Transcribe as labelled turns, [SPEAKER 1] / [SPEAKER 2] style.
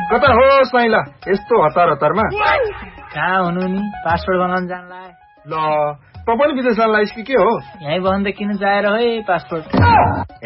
[SPEAKER 1] कता हो साइला यस्तो हतार हतारमा?
[SPEAKER 2] कहाँ हुनु नि, पासपोर्ट बनाउन जानलाई।
[SPEAKER 1] ल तपाईले विदेश जानलाई कि के हो?
[SPEAKER 2] यही बन्द किन जाएर है पासपोर्ट?